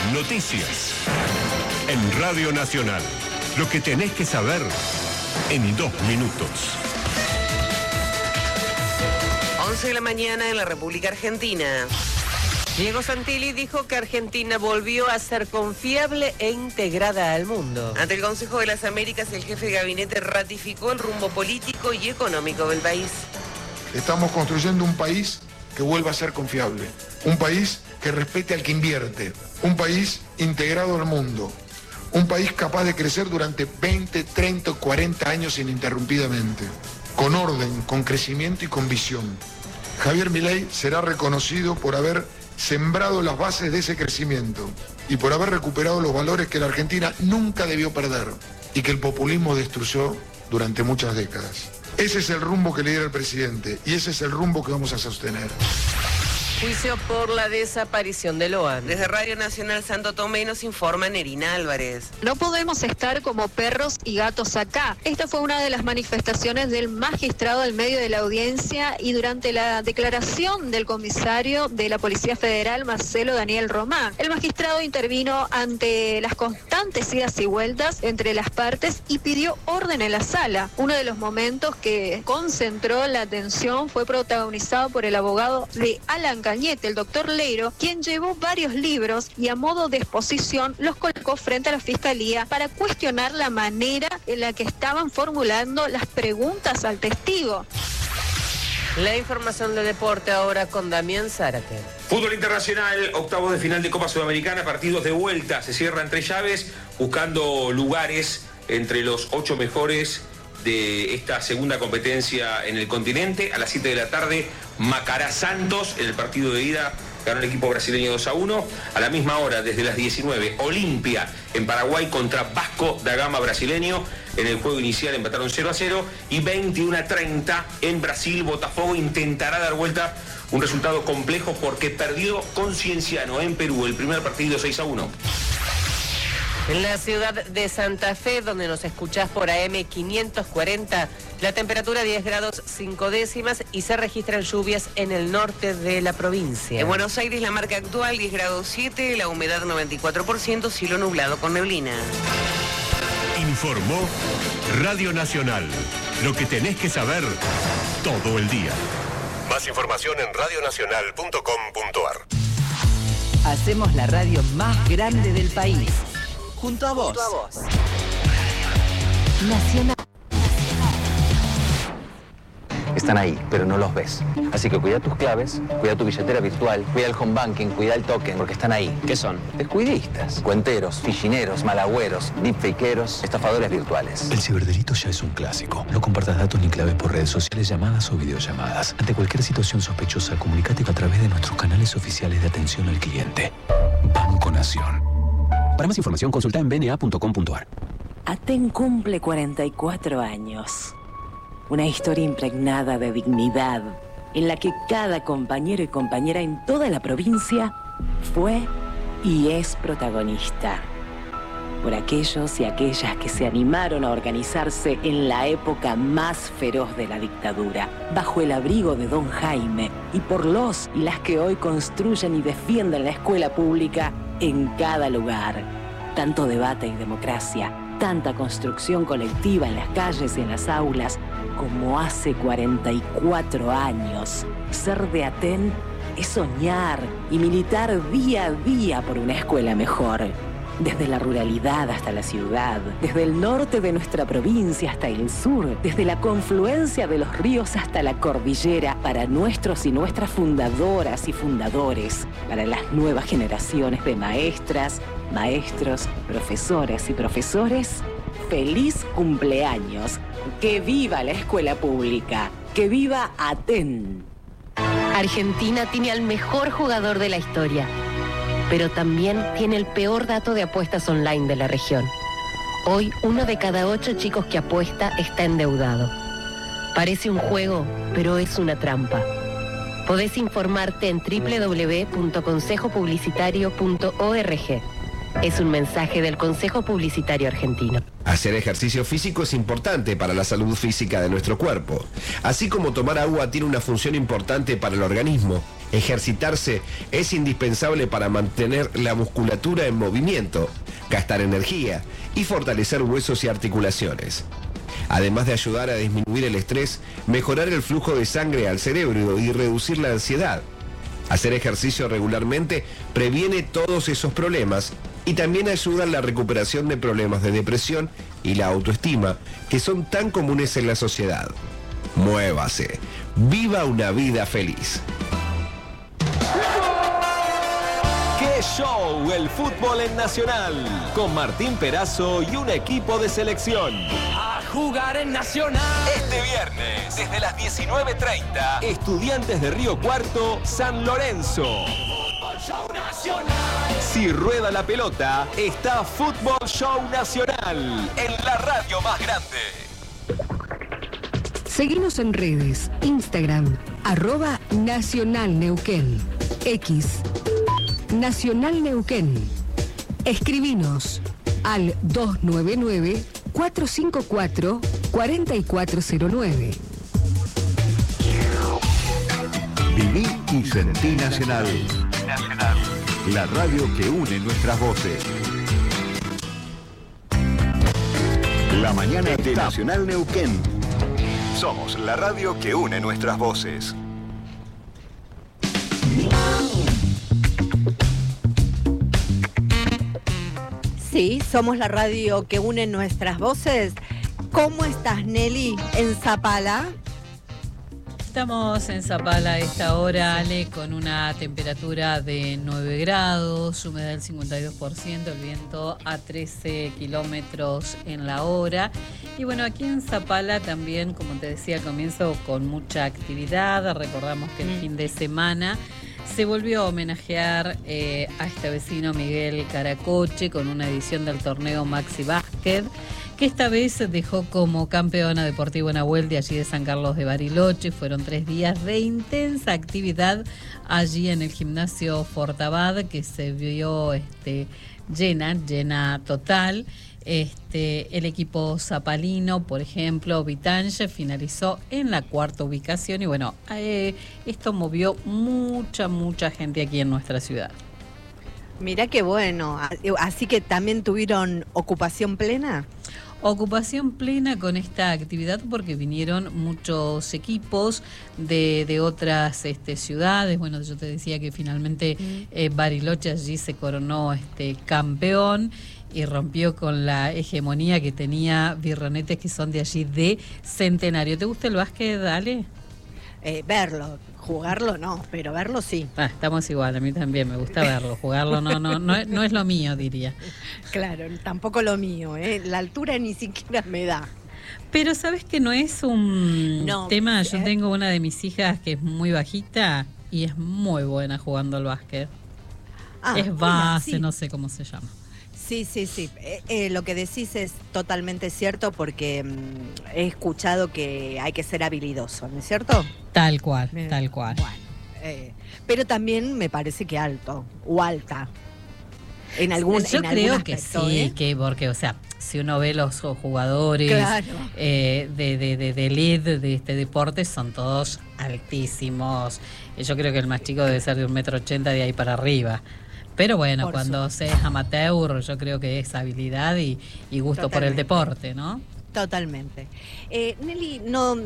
Noticias. En Radio Nacional. Lo que tenés que saber en 2 minutos. 11 de la mañana en la República Argentina. Diego Santilli dijo que Argentina volvió a ser confiable e integrada al mundo. Ante el Consejo de las Américas, el jefe de gabinete ratificó el rumbo político y económico del país. Estamos construyendo un país que vuelva a ser confiable, un país que respete al que invierte, un país integrado al mundo, un país capaz de crecer durante 20, 30 o 40 años ininterrumpidamente, con orden, con crecimiento y con visión. Javier Milei será reconocido por haber sembrado las bases de ese crecimiento y por haber recuperado los valores que la Argentina nunca debió perder y que el populismo destruyó durante muchas décadas. Ese es el rumbo que lidera el presidente y ese es el rumbo que vamos a sostener. Juicio por la desaparición de Loan. Desde Radio Nacional Santo Tomé nos informa Nerina Álvarez. No podemos estar como perros y gatos acá. Esta fue una de las manifestaciones del magistrado al medio de la audiencia y durante la declaración del comisario de la Policía Federal, Marcelo Daniel Román. El magistrado intervino ante las constantes idas y vueltas entre las partes y pidió orden en la sala. Uno de los momentos que concentró la atención fue protagonizado por el abogado de Alan Cañete, el doctor Leiro, quien llevó varios libros y a modo de exposición los colocó frente a la fiscalía para cuestionar la manera en la que estaban formulando las preguntas al testigo. La información de deporte ahora con Damián Zárate. Fútbol internacional, octavos de final de Copa Sudamericana, partidos de vuelta, se cierran 3 llaves, buscando lugares entre los 8 mejores de esta segunda competencia en el continente. A las 7 de la tarde, Macará Santos, en el partido de ida ganó el equipo brasileño 2-1. A la misma hora, desde las 19, Olimpia en Paraguay contra Vasco da Gama brasileño. En el juego inicial empataron 0-0 y 21:30 en Brasil, Botafogo intentará dar vuelta un resultado complejo porque perdió con Cienciano en Perú el primer partido 6-1. En la ciudad de Santa Fe, donde nos escuchás por AM 540, la temperatura 10 grados 5 décimas y se registran lluvias en el norte de la provincia. En Buenos Aires la marca actual 10 grados 7, la humedad 94%, cielo nublado con neblina. Informó Radio Nacional. Lo que tenés que saber todo el día. Más información en radionacional.com.ar. Hacemos la radio más grande del país. Junto a vos. Nacional. Están ahí, pero no los ves. Así que cuida tus claves, cuida tu billetera virtual, cuida el home banking, cuida el token, porque están ahí. ¿Qué son? Descuidistas, cuenteros, fichineros, malagüeros, deepfakeros, estafadores virtuales. El ciberdelito ya es un clásico. No compartas datos ni claves por redes sociales, llamadas o videollamadas. Ante cualquier situación sospechosa, comunícate a través de nuestros canales oficiales de atención al cliente. Banco Nación. Para más información, consulta en bna.com.ar. Aten cumple 44 años. Una historia impregnada de dignidad, en la que cada compañero y compañera en toda la provincia fue y es protagonista. Por aquellos y aquellas que se animaron a organizarse en la época más feroz de la dictadura, bajo el abrigo de Don Jaime, y por los y las que hoy construyen y defienden la escuela pública en cada lugar. Tanto debate y democracia, tanta construcción colectiva en las calles y en las aulas, como hace 44 años. Ser de Aten es soñar y militar día a día por una escuela mejor. Desde la ruralidad hasta la ciudad, desde el norte de nuestra provincia hasta el sur, desde la confluencia de los ríos hasta la cordillera, para nuestros y nuestras fundadoras y fundadores, para las nuevas generaciones de maestras, maestros, profesoras y profesores, ¡feliz cumpleaños! ¡Que viva la escuela pública! ¡Que viva Aten! Argentina tiene al mejor jugador de la historia, pero también tiene el peor dato de apuestas online de la región. Hoy, 1 de cada 8 chicos que apuesta está endeudado. Parece un juego, pero es una trampa. Podés informarte en www.consejopublicitario.org. Es un mensaje del Consejo Publicitario Argentino. Hacer ejercicio físico es importante para la salud física de nuestro cuerpo. Así como tomar agua tiene una función importante para el organismo, ejercitarse es indispensable para mantener la musculatura en movimiento, gastar energía y fortalecer huesos y articulaciones. Además de ayudar a disminuir el estrés, mejorar el flujo de sangre al cerebro y reducir la ansiedad. Hacer ejercicio regularmente previene todos esos problemas y también ayuda en la recuperación de problemas de depresión y la autoestima que son tan comunes en la sociedad. Muévase, viva una vida feliz. ¡Qué show! El fútbol en Nacional, con Martín Perazo y un equipo de selección. A jugar en Nacional. Este viernes, desde las 19:30, Estudiantes de Río Cuarto, San Lorenzo. Fútbol Show Nacional. Si rueda la pelota, está Fútbol Show Nacional, en la radio más grande. Seguinos en redes, Instagram, @NacionalNeuquén, X, Nacional Neuquén. Escribinos al 299-454-4409. Viví y sentí Nacional. La radio que une nuestras voces. La mañana de Nacional Neuquén. Somos la radio que une nuestras voces. Sí, somos la radio que une nuestras voces. ¿Cómo estás, Nelly, en Zapala? Estamos en Zapala a esta hora, Ale, con una temperatura de 9 grados, humedad del 52%, el viento a 13 kilómetros en la hora. Y bueno, aquí en Zapala también, como te decía al comienzo, con mucha actividad. Recordamos que el fin de semana se volvió a homenajear a este vecino Miguel Caracoche con una edición del torneo Maxi Básquet, que esta vez dejó como campeona Deportivo Nahuel de allí de San Carlos de Bariloche. Fueron 3 días de intensa actividad allí en el gimnasio Fortabad, que se vio llena total. El equipo zapalino, por ejemplo, Vitange, finalizó en la 4ª ubicación y bueno, esto movió mucha gente aquí en nuestra ciudad. Mirá qué bueno, así que también tuvieron ocupación plena. Ocupación plena con esta actividad porque vinieron muchos equipos de otras ciudades. Bueno, yo te decía que finalmente Bariloche allí se coronó campeón y rompió con la hegemonía que tenía Birronetes, que son de allí de Centenario. ¿Te gusta el básquet, Ale? Verlo, jugarlo no, pero verlo sí. Estamos igual, a mí también me gusta verlo, jugarlo no es lo mío, diría. Claro, tampoco lo mío, la altura ni siquiera me da. Pero sabes que no es un tema. Yo tengo una de mis hijas que es muy bajita y es muy buena jugando al básquet. Es base, no sé cómo se llama. Sí. Lo que decís es totalmente cierto porque he escuchado que hay que ser habilidoso, ¿no es cierto? Tal cual. Bueno, pero también me parece que alto o alta. Yo creo que sí, que porque, o sea, si uno ve los jugadores de elite de este deporte, son todos altísimos. Yo creo que el más chico debe ser de 1,80 m de ahí para arriba. Pero bueno, cuando se es amateur, yo creo que es habilidad y gusto por el deporte, ¿no? Totalmente. Nelly,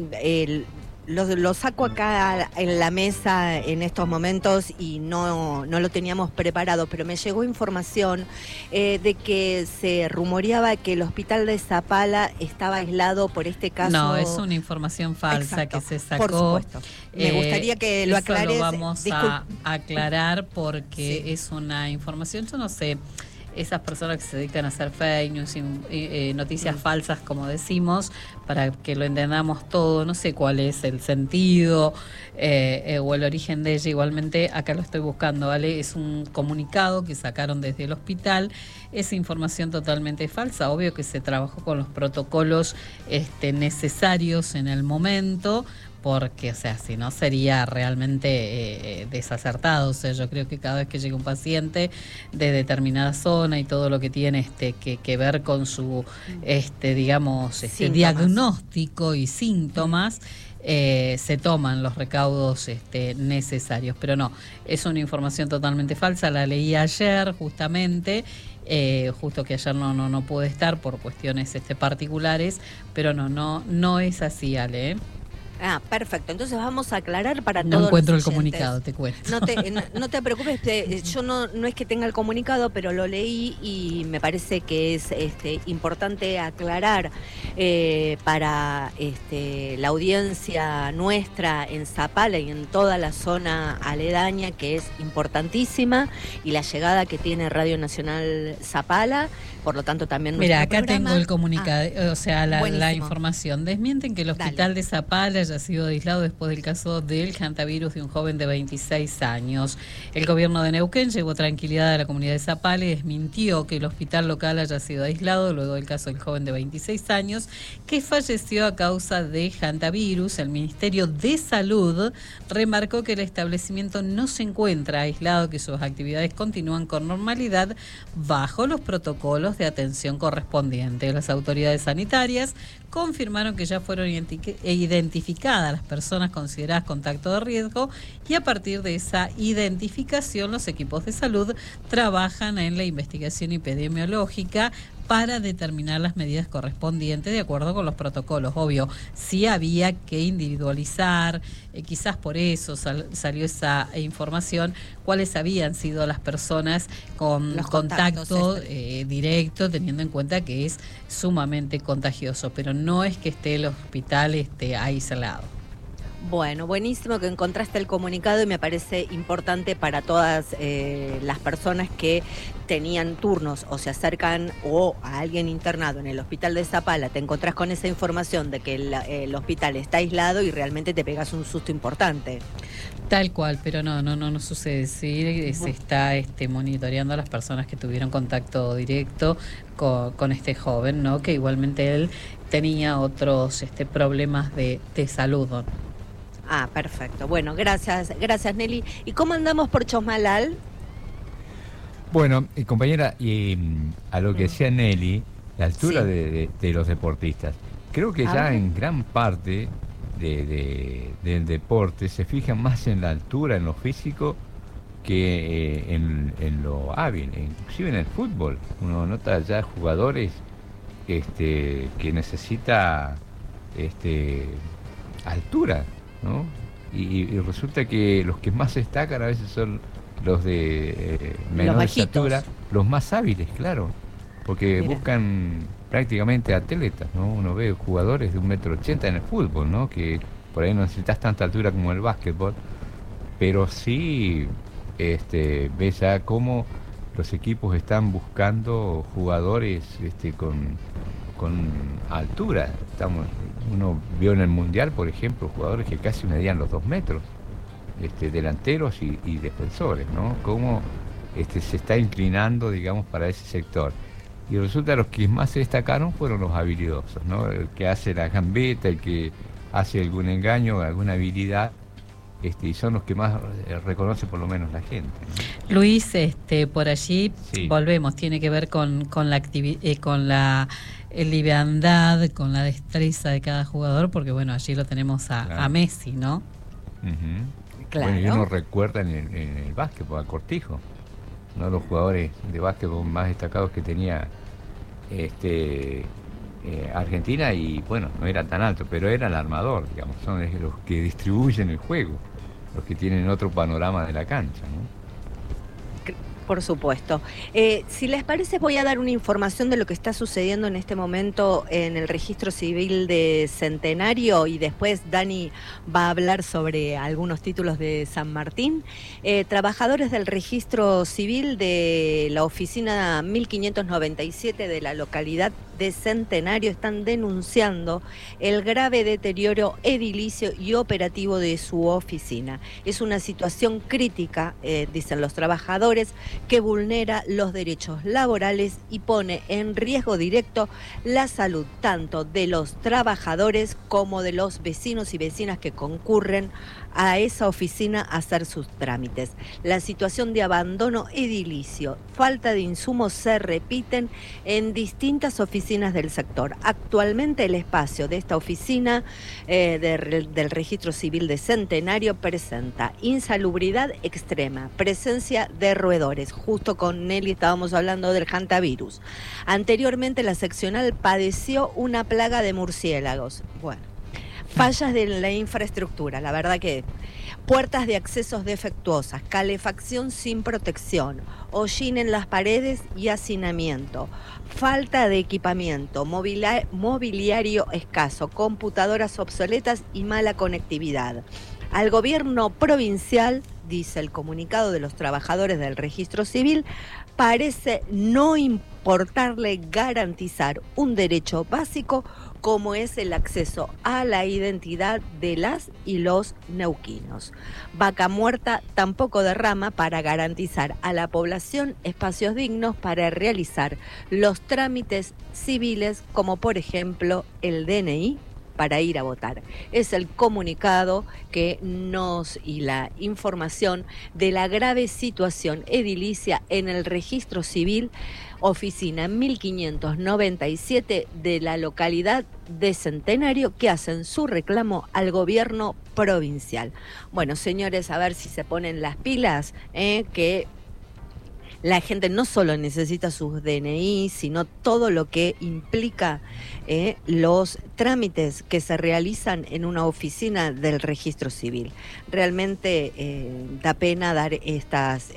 lo saco acá en la mesa en estos momentos y no lo teníamos preparado, pero me llegó información de que se rumoreaba que el hospital de Zapala estaba aislado por este caso. No, es una información falsa. Exacto, que se sacó. Por supuesto. Me gustaría que lo aclares. Eso lo vamos a aclarar porque es una información, yo no sé, esas personas que se dedican a hacer fake news y noticias falsas, como decimos, para que lo entendamos todo, no sé cuál es el sentido o el origen de ella. Igualmente, acá lo estoy buscando, ¿vale? Es un comunicado que sacaron desde el hospital. Es información totalmente falsa. Obvio que se trabajó con los protocolos necesarios en el momento porque, o sea, si no sería realmente desacertado. O sea, yo creo que cada vez que llega un paciente de determinada zona y todo lo que tiene que ver con su, digamos, diagnóstico y síntomas, se toman los recaudos necesarios. Pero no, es una información totalmente falsa. La leí ayer justamente. Justo que ayer no pude estar por cuestiones particulares, pero no es así, Ale. Perfecto. Entonces vamos a aclarar para todos. No encuentro el oyentes. Comunicado, te cuento. No te preocupes, yo no es que tenga el comunicado, pero lo leí y me parece que es importante aclarar para la audiencia nuestra en Zapala y en toda la zona aledaña, que es importantísima, y la llegada que tiene Radio Nacional Zapala, por lo tanto también nuestro Mira, acá programa. tengo el comunicado, o sea, la Buenísimo. información. Desmienten que el hospital de Zapala haya sido aislado después del caso del hantavirus de un joven de 26 años. El gobierno de Neuquén llevó tranquilidad a la comunidad de Zapala y desmintió que el hospital local haya sido aislado luego del caso del joven de 26 años que falleció a causa de hantavirus. El Ministerio de Salud remarcó que el establecimiento no se encuentra aislado, que sus actividades continúan con normalidad bajo los protocolos de atención correspondientes. Las autoridades sanitarias confirmaron que ya fueron identificadas las personas consideradas contacto de riesgo y a partir de esa identificación los equipos de salud trabajan en la investigación epidemiológica para determinar las medidas correspondientes de acuerdo con los protocolos. Obvio, sí había que individualizar, quizás por eso salió esa información, cuáles habían sido las personas con contacto directo, teniendo en cuenta que es sumamente contagioso, pero no es que esté el hospital aislado. Bueno, buenísimo que encontraste el comunicado y me parece importante para todas las personas que tenían turnos o se acercan o a alguien internado en el hospital de Zapala, te encontrás con esa información de que el hospital está aislado y realmente te pegas un susto importante. Tal cual, pero no sucede. Sí, se está monitoreando a las personas que tuvieron contacto directo con este joven, ¿no? Que igualmente él tenía otros problemas de salud. Perfecto. Bueno, gracias Nelly. ¿Y cómo andamos por Chosmalal? Bueno, compañera, y a lo que decía Nelly, la altura de los deportistas. Creo que ya en gran parte del deporte se fijan más en la altura, en lo físico, que en lo hábil. Inclusive en el fútbol. Uno nota ya jugadores que necesita altura, ¿no? Y resulta que los que más destacan a veces son los de menor estatura, los más hábiles, claro, porque buscan prácticamente atletas, ¿no? Uno ve jugadores de 1,80 m en el fútbol, ¿no? Que por ahí no necesitas tanta altura como el básquetbol, pero sí ves ya cómo los equipos están buscando jugadores con altura. Uno vio en el Mundial, por ejemplo, jugadores que casi medían los 2 metros, delanteros y defensores, ¿no? Cómo se está inclinando, digamos, para ese sector. Y resulta que los que más se destacaron fueron los habilidosos, ¿no? El que hace la gambeta, el que hace algún engaño, alguna habilidad, y son los que más reconoce por lo menos la gente, ¿no? Luis, por allí volvemos, tiene que ver con la liviandad, con la destreza de cada jugador, porque bueno, allí lo tenemos a Messi, ¿no? Claro. Bueno, y uno recuerda en el básquetbol a Cortijo, uno de los jugadores de básquetbol más destacados que tenía Argentina, y bueno, no era tan alto, pero era el armador, digamos, son los que distribuyen el juego, los que tienen otro panorama de la cancha, ¿no? Por supuesto. Si les parece, voy a dar una información de lo que está sucediendo en este momento en el registro civil de Centenario y después Dani va a hablar sobre algunos títulos de San Martín. Trabajadores del registro civil de la oficina 1597 de la localidad de Centenario están denunciando el grave deterioro edilicio y operativo de su oficina. Es una situación crítica, dicen los trabajadores, que vulnera los derechos laborales y pone en riesgo directo la salud tanto de los trabajadores como de los vecinos y vecinas que concurren a esa oficina a hacer sus trámites. La situación de abandono edilicio, falta de insumos se repiten en distintas oficinas del sector. Actualmente el espacio de esta oficina del Registro Civil de Centenario presenta insalubridad extrema, presencia de roedores. Justo con Nelly estábamos hablando del hantavirus. Anteriormente la seccional padeció una plaga de murciélagos. Bueno. Fallas de la infraestructura, la verdad que puertas de accesos defectuosas, calefacción sin protección, hollín en las paredes y hacinamiento, falta de equipamiento, mobiliario escaso, computadoras obsoletas y mala conectividad. Al gobierno provincial, dice el comunicado de los trabajadores del Registro Civil, parece no importarle garantizar un derecho básico como es el acceso a la identidad de las y los neuquinos. Vaca Muerta tampoco derrama para garantizar a la población espacios dignos para realizar los trámites civiles, como por ejemplo el DNI, para ir a votar. Es el comunicado que y la información de la grave situación edilicia en el Registro Civil, oficina 1597 de la localidad de Centenario, que hacen su reclamo al gobierno provincial. Bueno, señores, a ver si se ponen las pilas, que la gente no solo necesita sus DNI, sino todo lo que implica los trámites que se realizan en una oficina del Registro Civil. Realmente da pena dar estas,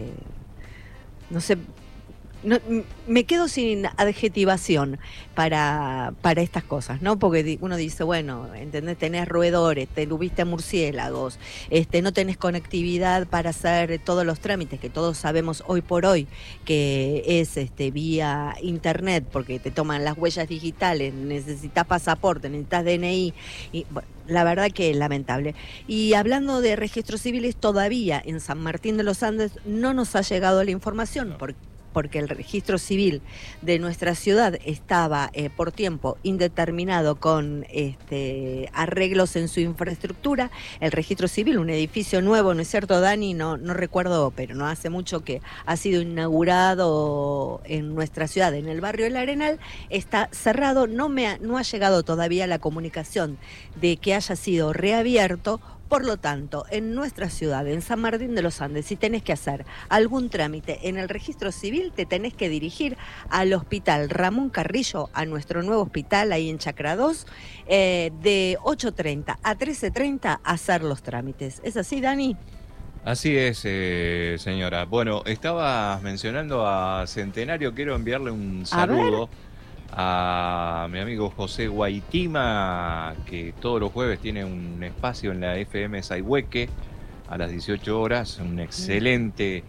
no sé, no, me quedo sin adjetivación para estas cosas, ¿no? Porque uno dice, bueno, ¿entendés? Tenés roedores, te tuviste murciélagos, no tenés conectividad para hacer todos los trámites, que todos sabemos hoy por hoy que es vía internet, porque te toman las huellas digitales, necesitas pasaporte, necesitas DNI, y bueno, la verdad que es lamentable. Y hablando de registros civiles, todavía en San Martín de los Andes no nos ha llegado la información, porque el registro civil de nuestra ciudad estaba por tiempo indeterminado con arreglos en su infraestructura. El registro civil, un edificio nuevo, ¿no es cierto, Dani? No recuerdo, pero no hace mucho que ha sido inaugurado en nuestra ciudad, en el barrio del Arenal, está cerrado. No ha llegado todavía la comunicación de que haya sido reabierto. Por lo tanto, en nuestra ciudad, en San Martín de los Andes, si tenés que hacer algún trámite en el registro civil, te tenés que dirigir al Hospital Ramón Carrillo, a nuestro nuevo hospital ahí en Chacra 2, de 8:30 a 13:30 a hacer los trámites. ¿Es así, Dani? Así es, señora. Bueno, estabas mencionando a Centenario, quiero enviarle un saludo a mi amigo José Guaitima, que todos los jueves tiene un espacio en la FM Sayhueque a las 18 horas, un excelente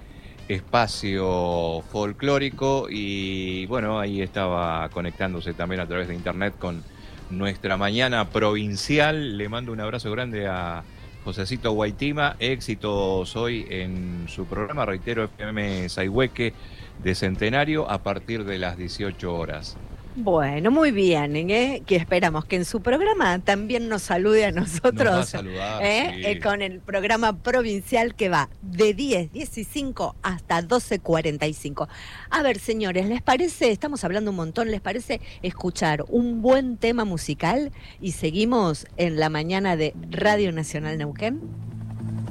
espacio folclórico, y bueno, ahí estaba conectándose también a través de internet con nuestra mañana provincial. Le mando un abrazo grande a Josecito Guaitima, éxitos hoy en su programa, reitero, FM Sayhueque de Centenario a partir de las 18 horas. Bueno, muy bien, que esperamos que en su programa también nos salude a nosotros. Nos va a saludar, sí. Con el programa provincial que va de 10:15 hasta 12:45. A ver, señores, ¿les parece? Estamos hablando un montón, ¿les parece escuchar un buen tema musical? Y seguimos en la mañana de Radio Nacional Neuquén.